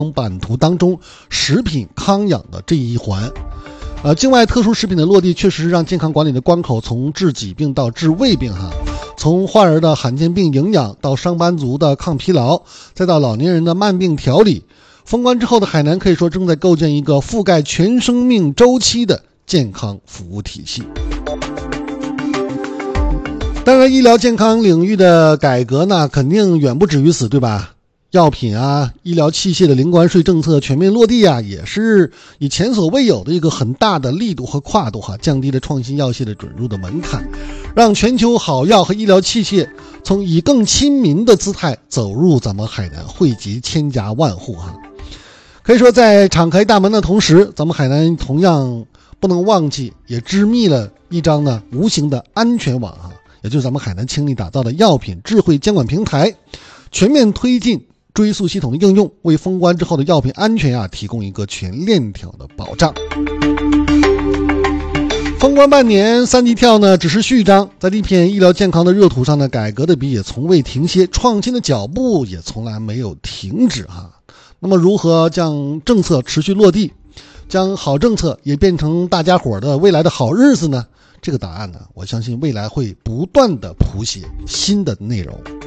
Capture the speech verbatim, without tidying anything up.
版图当中食品康养的这一环。呃，境外特殊食品的落地，确实是让健康管理的关口从治疾病到治胃病哈，从患儿的罕见病营养到上班族的抗疲劳，再到老年人的慢病调理。封关之后的海南可以说正在构建一个覆盖全生命周期的健康服务体系。当然，医疗健康领域的改革呢，肯定远不止于此，对吧？药品啊，医疗器械的零关税政策全面落地啊，也是以前所未有的一个很大的力度和跨度哈，降低了创新药械的准入的门槛，让全球好药和医疗器械从以更亲民的姿态走入咱们海南，惠及千家万户哈。可以说，在敞开大门的同时，咱们海南同样不能忘记，也织密了一张呢无形的安全网哈，也就是咱们海南倾力打造的药品智慧监管平台，全面推进追溯系统的应用，为封关之后的药品安全啊提供一个全链条的保障。封关半年，三级跳呢只是序章，在这片医疗健康的热土上呢，改革的笔也从未停歇，创新的脚步也从来没有停止哈。那么如何将政策持续落地，将好政策也变成大家伙的未来的好日子呢？这个答案呢，我相信未来会不断的谱写新的内容。